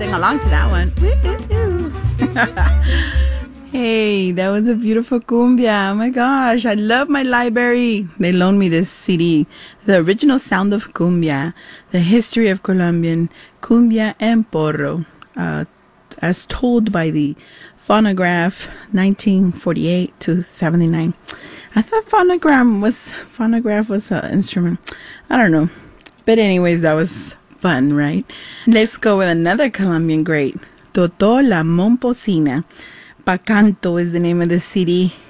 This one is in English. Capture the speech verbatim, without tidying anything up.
sing along to that one. Hey, that was a beautiful cumbia. Oh my gosh, I love my library. They loaned me this C D, The Original Sound of Cumbia, The History of Colombian Cumbia and Porro, uh, as told by the Phonograph, nineteen forty-eight to seventy-nine. I thought phonogram was, phonograph was an instrument. I don't know. But anyways, that was fun, right? Let's go with another Colombian great, Totó la Momposina. Pa Canto is the name of the C D.